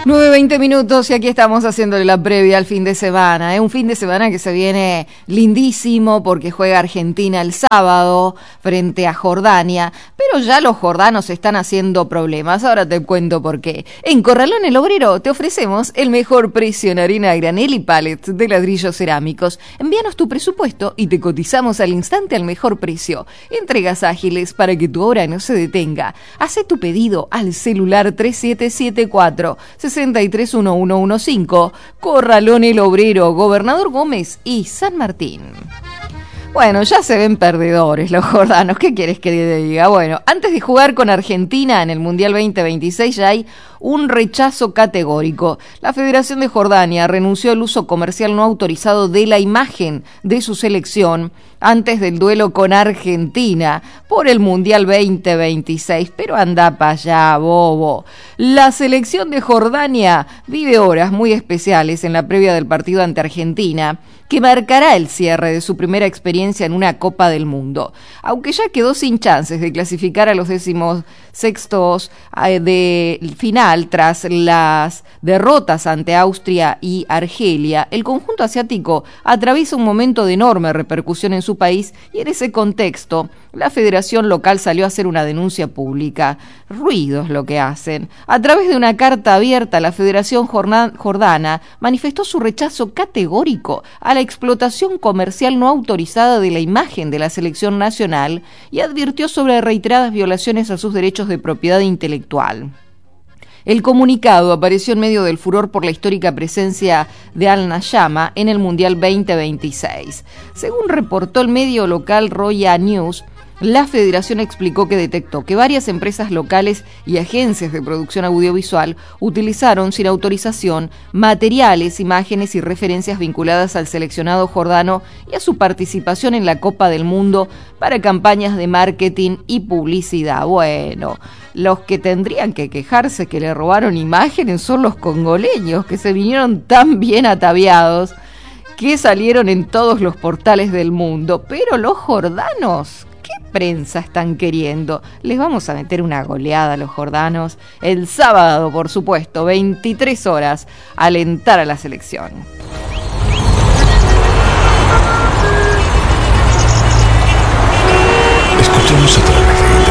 9:20 minutos y aquí estamos haciéndole la previa al fin de semana. Un fin de semana que se viene lindísimo porque juega Argentina el sábado frente a Jordania, pero ya los jordanos están haciendo problemas. Ahora te cuento por qué. En Corralón El Obrero te ofrecemos el mejor precio en harina a granel y pallets de ladrillos cerámicos. Envíanos tu presupuesto y te cotizamos al instante al mejor precio. Entregas ágiles para que tu obra no se detenga. Haz tu pedido al celular 3774 631115, Corralón El Obrero, Gobernador Gómez y San Martín. Bueno, ya se ven perdedores los jordanos, ¿qué quieres que te diga? Bueno, antes de jugar con Argentina en el Mundial 2026 ya hay un rechazo categórico. La Federación de Jordania renunció al uso comercial no autorizado de la imagen de su selección antes del duelo con Argentina por el Mundial 2026. Pero anda para allá, bobo. La selección de Jordania vive horas muy especiales en la previa del partido ante Argentina, que marcará el cierre de su primera experiencia en una Copa del Mundo. Aunque ya quedó sin chances de clasificar a los 16avos de final tras las derrotas ante Austria y Argelia, el conjunto asiático atraviesa un momento de enorme repercusión en su país y en ese contexto la federación local salió a hacer una denuncia pública. Ruido es lo que hacen. A través de una carta abierta, la Federación Jordana manifestó su rechazo categórico a la explotación comercial no autorizada de la imagen de la selección nacional y advirtió sobre reiteradas violaciones a sus derechos de propiedad intelectual. El comunicado apareció en medio del furor por la histórica presencia de Al Nayama en el Mundial 2026. Según reportó el medio local Roya News, la federación explicó que detectó que varias empresas locales y agencias de producción audiovisual utilizaron sin autorización materiales, imágenes y referencias vinculadas al seleccionado jordano y a su participación en la Copa del Mundo para campañas de marketing y publicidad. Bueno, los que tendrían que quejarse que le robaron imágenes son los congoleños, que se vinieron tan bien ataviados que salieron en todos los portales del mundo. Pero los jordanos, ¿qué prensa están queriendo? Les vamos a meter una goleada a los jordanos el sábado, por supuesto, 23 horas, a alentar a la selección. Escuchemos otra